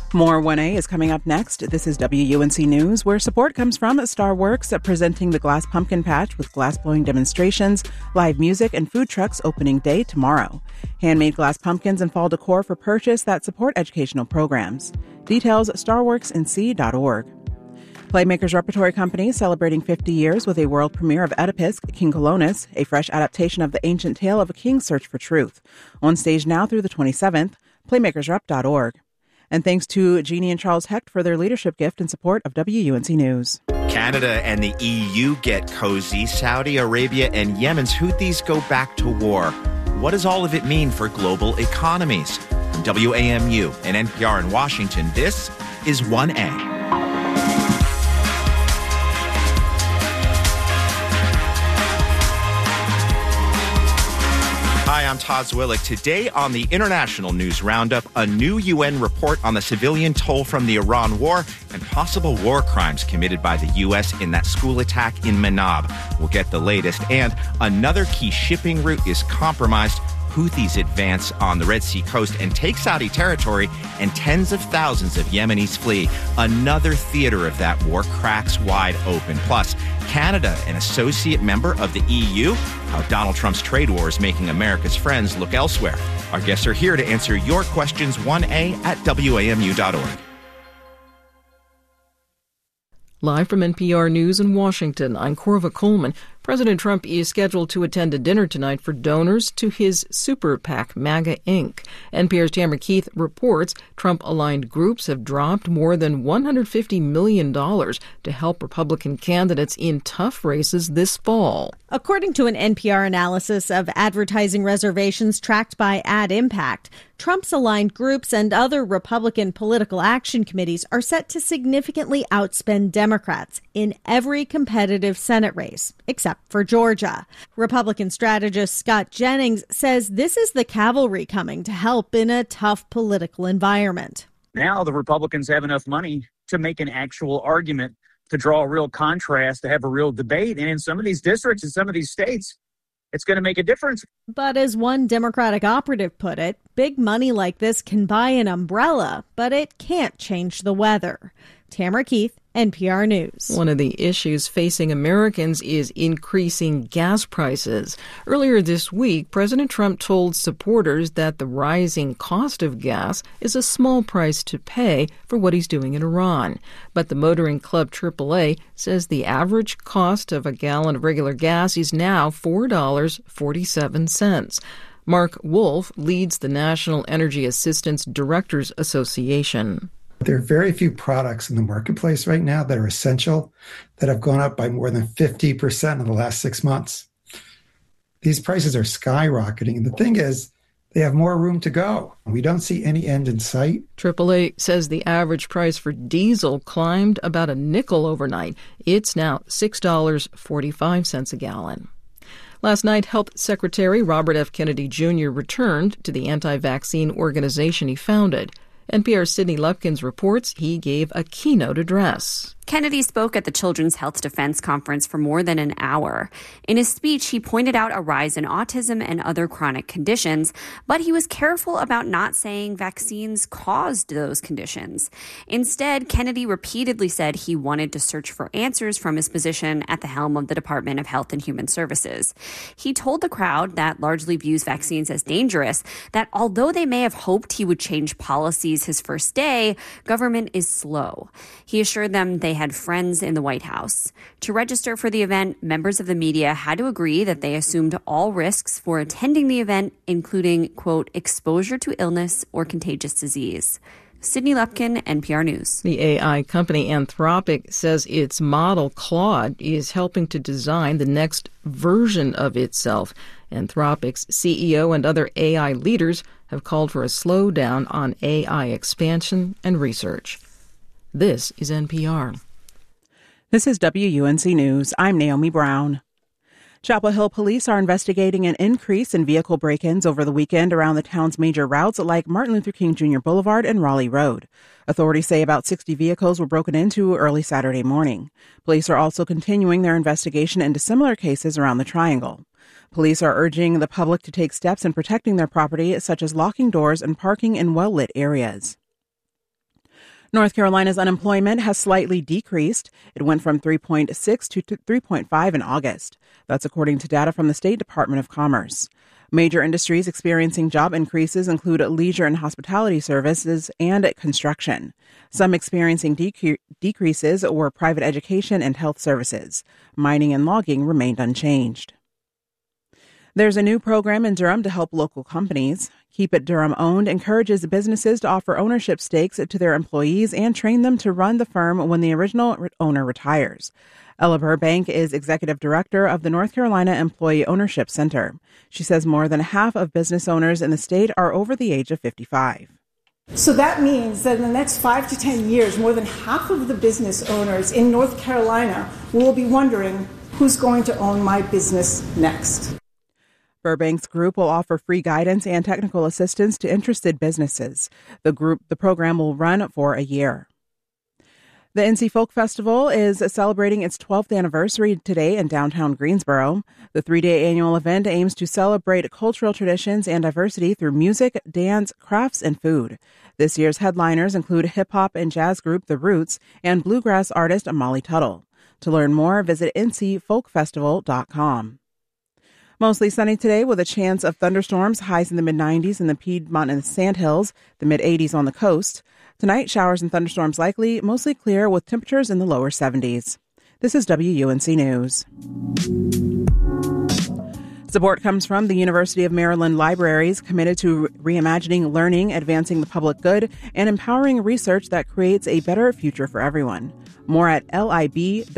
More 1A is coming up next. This is WUNC News, where support comes from Starworks, presenting the Glass Pumpkin Patch with glass-blowing demonstrations, live music, and food trucks opening day tomorrow. Handmade glass pumpkins and fall decor for purchase that support educational programs. Details, starworksnc.org. Playmakers Repertory Company celebrating 50 years with a world premiere of Oedipus, King Colonus, a fresh adaptation of the ancient tale of a king's search for truth. On stage now through the 27th, playmakersrep.org. And thanks to Jeannie and Charles Hecht for their leadership gift in support of WUNC News. Canada and the EU get cozy. Saudi Arabia and Yemen's Houthis go back to war. What does all of it mean for global economies? From WAMU and NPR in Washington, this is 1A. Hi, I'm Todd Zwillick. Today on the International News Roundup, a new UN report on the civilian toll from the Iran war and possible war crimes committed by the U.S. in that school attack in Manab. We'll get the latest. And another key shipping route is compromised. Houthis advance on the Red Sea coast and take Saudi territory, and tens of thousands of Yemenis flee. Another theater of that war cracks wide open. Plus, Canada, an associate member of the EU, how Donald Trump's trade war is making America's friends look elsewhere. Our guests are here to answer your questions. 1A at WAMU.org. Live from NPR News in Washington, I'm Corva Coleman. President Trump is scheduled to attend a dinner tonight for donors to his super PAC, MAGA Inc. NPR's Tamara Keith reports Trump-aligned groups have dropped more than $150 million to help Republican candidates in tough races this fall. According to an NPR analysis of advertising reservations tracked by Ad Impact, Trump's aligned groups and other Republican political action committees are set to significantly outspend Democrats in every competitive Senate race, except for Georgia. Republican strategist Scott Jennings says this is the cavalry coming to help in a tough political environment. Now the Republicans have enough money to make an actual argument, to draw a real contrast, to have a real debate. And in some of these districts, in some of these states, it's going to make a difference. But as one Democratic operative put it, big money like this can buy an umbrella, but it can't change the weather. Tamara Keith, NPR News. One of the issues facing Americans is increasing gas prices. Earlier this week, President Trump told supporters that the rising cost of gas is a small price to pay for what he's doing in Iran. But the motoring club AAA says the average cost of a gallon of regular gas is now $4.47. Mark Wolf leads the National Energy Assistance Directors Association. There are very few products in the marketplace right now that are essential that have gone up by more than 50% in the last 6 months. These prices are skyrocketing. And the thing is, they have more room to go. We don't see any end in sight. AAA says the average price for diesel climbed about a nickel overnight. It's now $6.45 a gallon. Last night, Health Secretary Robert F. Kennedy Jr. returned to the anti-vaccine organization he founded. NPR's Sydney Lupkins reports he gave a keynote address. Kennedy spoke at the Children's Health Defense Conference for more than an hour. In his speech, he pointed out a rise in autism and other chronic conditions, but he was careful about not saying vaccines caused those conditions. Instead, Kennedy repeatedly said he wanted to search for answers from his position at the helm of the Department of Health and Human Services. He told the crowd that largely views vaccines as dangerous that although they may have hoped he would change policies his first day, government is slow. He assured them they had friends in the White House. To register for the event, members of the media had to agree that they assumed all risks for attending the event, including, quote, exposure to illness or contagious disease. Sydney Lupkin, NPR News. The AI company Anthropic says its model Claude is helping to design the next version of itself. Anthropic's CEO and other AI leaders have called for a slowdown on AI expansion and research. This is NPR. This is WUNC News. I'm Naomi Brown. Chapel Hill police are investigating an increase in vehicle break-ins over the weekend around the town's major routes like Martin Luther King Jr. Boulevard and Raleigh Road. Authorities say about 60 vehicles were broken into early Saturday morning. Police are also continuing their investigation into similar cases around the Triangle. Police are urging the public to take steps in protecting their property, such as locking doors and parking in well-lit areas. North Carolina's unemployment has slightly decreased. It went from 3.6 to 3.5 in August. That's according to data from the State Department of Commerce. Major industries experiencing job increases include leisure and hospitality services and construction. Some experiencing decreases were private education and health services. Mining and logging remained unchanged. There's a new program in Durham to help local companies. Keep It Durham Owned encourages businesses to offer ownership stakes to their employees and train them to run the firm when the original owner retires. Ella Burbank is executive director of the North Carolina Employee Ownership Center. She says more than half of business owners in the state are over the age of 55. So that means that in the next 5 to 10 years, more than half of the business owners in North Carolina will be wondering who's going to own my business next. Burbank's group will offer free guidance and technical assistance to interested businesses. The program will run for a year. The NC Folk Festival is celebrating its 12th anniversary today in downtown Greensboro. The 3-day annual event aims to celebrate cultural traditions and diversity through music, dance, crafts, and food. This year's headliners include hip-hop and jazz group The Roots and bluegrass artist Molly Tuttle. To learn more, visit ncfolkfestival.com. Mostly sunny today with a chance of thunderstorms, highs in the mid-90s in the Piedmont and the Sandhills, the mid-80s on the coast. Tonight, showers and thunderstorms likely, mostly clear with temperatures in the lower 70s. This is WUNC News. Support comes from the University of Maryland Libraries, committed to reimagining learning, advancing the public good, and empowering research that creates a better future for everyone. More at lib.umd.edu.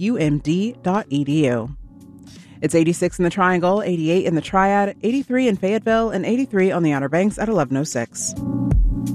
It's 86 in the Triangle, 88 in the Triad, 83 in Fayetteville, and 83 on the Outer Banks at 1106.